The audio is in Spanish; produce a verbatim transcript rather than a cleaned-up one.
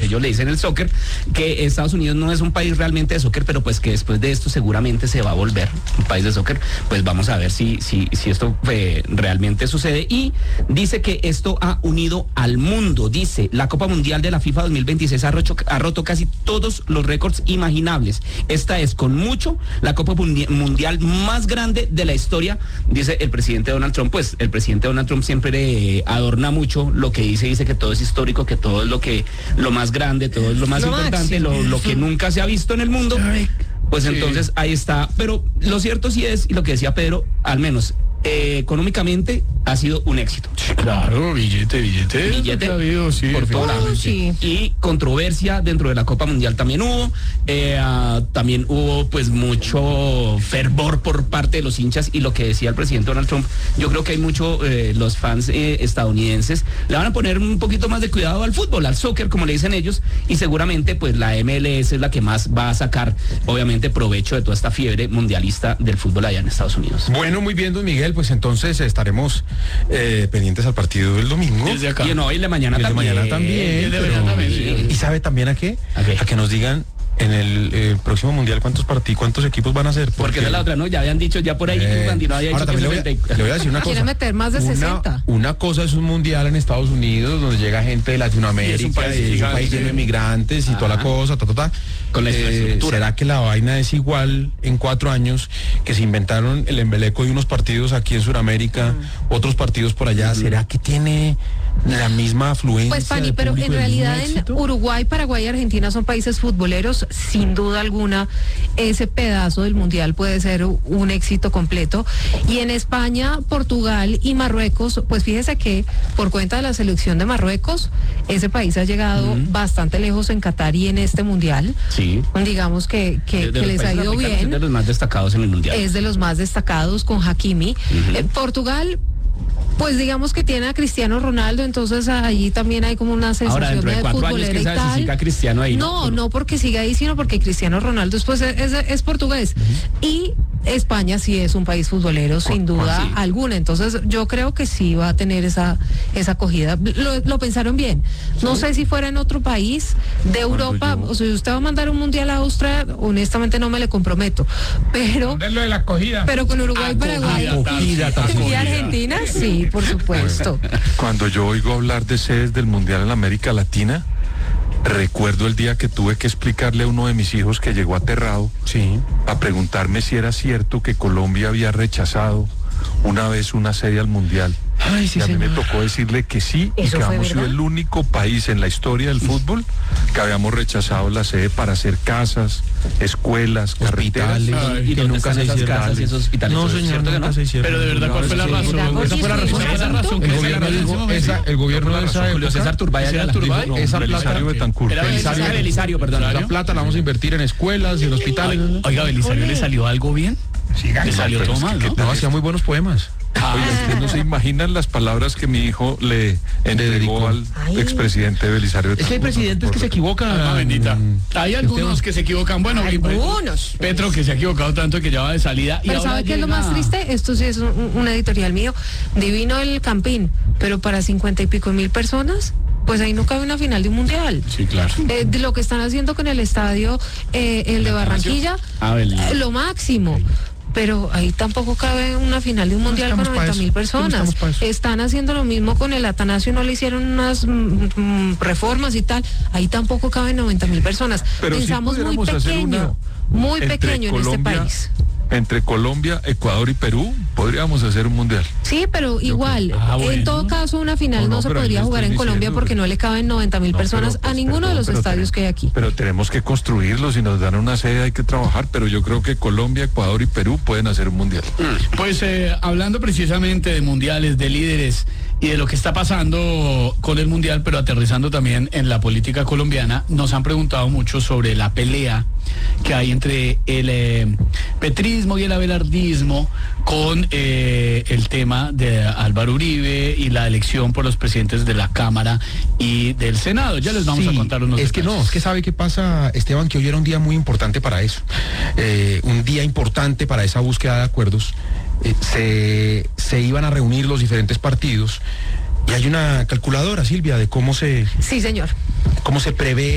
ellos le dicen el soccer, que Estados Unidos no es un país realmente de soccer, pero pues que después de esto seguramente se va a volver un país de soccer. Pues vamos a ver si, si, si esto eh, realmente sucede. Y dice que esto ha unido al mundo. Dice, la Copa Mundial de la FIFA dos mil veintiséis ha roto, ha roto casi todos los récords imaginables. Esta es con mucho la Copa Mundial más grande de la historia, dice el presidente Donald Trump. Pues el presidente Donald Trump siempre eh, adorna mucho lo que dice, dice que todo es histórico, que todo es lo que lo más grande, todo es lo más lo importante, lo, lo que nunca se ha visto en el mundo. Pues sí. Entonces ahí está. Pero lo cierto sí es, y lo que decía Pedro, al menos eh, económicamente ha sido un éxito. Sí, claro, billete, billete. Billete ha habido, sí, por todo lado. Sí. Y controversia dentro de la Copa Mundial también hubo. Eh, uh, también hubo pues mucho fervor por parte de los hinchas, y lo que decía el presidente Donald Trump, yo creo que hay mucho, eh, los fans eh, estadounidenses le van a poner un poquito más de cuidado al fútbol, al soccer, como le dicen ellos, y seguramente pues la M L S es la que más va a sacar, obviamente, provecho de toda esta fiebre mundialista del fútbol allá en Estados Unidos. Bueno, muy bien, don Miguel, pues entonces estaremos eh, pendientes al partido del domingo. Desde acá. Y no, y de mañana y también. De mañana también. Y de mañana también, sí. ¿Y sabe también a qué? ¿A qué? A que nos digan en el eh, próximo mundial cuántos partidos, cuántos equipos van a ser. Porque, porque esa es la otra, ¿no? Ya habían dicho, ya por ahí, eh, no había ahora dicho también que le voy, a, le voy a decir una cosa. Quiere meter más de una, sesenta. Una cosa es un mundial en Estados Unidos, donde llega gente de Latinoamérica, y es un país, y es un país lleno de migrantes y Ajá. toda la cosa, ta, ta, ta. Con la infraestructura. Eh, ¿Será que la vaina es igual en cuatro años que se inventaron el embeleco de unos partidos aquí en Sudamérica, mm. otros partidos por allá? Mm. ¿Será que tiene la misma afluencia? Pues Fanny, pero en realidad en Uruguay, Paraguay y Argentina son países futboleros, sin duda alguna. Ese pedazo del mundial puede ser un éxito completo. Y en España, Portugal y Marruecos, pues fíjese que por cuenta de la selección de Marruecos, ese país ha llegado uh-huh. bastante lejos en Qatar y en este mundial. Sí. Digamos que, que, que les ha ido bien. Es de los más destacados en el mundial. Es de los más destacados con Hakimi. Uh-huh. Eh, Portugal, pues digamos que tiene a Cristiano Ronaldo, entonces allí también hay como una sensación Ahora, dentro de, de cuatro futbolera años, y tal. Si siga Cristiano ahí, no, no, no porque siga ahí, sino porque Cristiano Ronaldo después es, es, es portugués. Uh-huh. Y España sí es un país futbolero, sin duda sí. alguna. Entonces yo creo que sí va a tener esa, esa acogida. Lo, lo pensaron bien. No ¿Sí? sé si fuera en otro país de Europa, yo... o sea, si usted va a mandar un mundial a Austria, honestamente no me le comprometo. Pero, lo de la acogida. pero con Uruguay, Paraguay acogida, y Argentina, sí, por supuesto. Bueno, cuando yo oigo hablar de sedes del Mundial en América Latina, recuerdo el día que tuve que explicarle a uno de mis hijos que llegó aterrado sí. a preguntarme si era cierto que Colombia había rechazado una vez una sede al Mundial. Ay, sí, y a señor. mí me tocó decirle que sí, y que habíamos sido el único país en la historia del fútbol que habíamos rechazado la sede para hacer casas, escuelas, carreteras. Ay, y que nunca se hicieron casas y esos hospitales. No, señor, nunca no? se hicieron. Pero de verdad, ¿cuál fue la razón? Esa fue la razón. Esa fue la razón. El gobierno dijo, esa, el gobierno de esa Julio César Turbay, esa plata, Betancur. Belisario, perdón. La plata la vamos a invertir en escuelas y en hospitales. Oiga, ¿Belisario le salió algo bien? Sí, le salió todo mal, ¿no? No, hacía muy buenos poemas. Ah. Oiga, ustedes no se imaginan las palabras que mi hijo le entregó al Ay. expresidente Belisario. Es que hay presidentes que se equivocan. Alma bendita. Mm. Hay algunos que se equivocan. Bueno, algunos. Petro, que se ha equivocado tanto que ya va de salida. Pero ¿sabe qué es lo más triste? Esto sí es un, un editorial mío. Divino el Campín, pero para cincuenta y pico mil personas, pues ahí no cabe una final de un mundial. Sí, claro. Eh, de lo que están haciendo con el estadio, eh, el de Barranquilla, ah, eh, lo máximo. Pero ahí tampoco cabe una final de un mundial con noventa mil personas. Están haciendo lo mismo con el Atanasio, no le hicieron unas mm, reformas y tal. Ahí tampoco caben noventa mil personas. Pero pensamos si muy pequeño, muy pequeño en este país. Entre Colombia, Ecuador y Perú podríamos hacer un mundial. Sí, pero igual, ah, bueno. en todo caso una final no, no, no se podría jugar en Colombia porque no le caben noventa mil no, personas pero, pues, a ninguno perdón, de los estadios que hay aquí. Pero tenemos que construirlos, si nos dan una sede hay que trabajar, pero yo creo que Colombia, Ecuador y Perú pueden hacer un mundial. Pues eh, hablando precisamente de mundiales, de líderes y de lo que está pasando con el mundial, pero aterrizando también en la política colombiana, nos han preguntado mucho sobre la pelea que hay entre el eh, petrismo y el abelardismo con eh, el tema de Álvaro Uribe y la elección por los presidentes de la Cámara y del Senado. Ya les vamos sí, a contar unos es detalles. Que no, es que sabe qué pasa, Esteban, que hoy era un día muy importante para eso, eh, un día importante para esa búsqueda de acuerdos. Eh, se, se iban a reunir los diferentes partidos y hay una calculadora, Silvia, de cómo se... Sí, señor. Cómo se prevé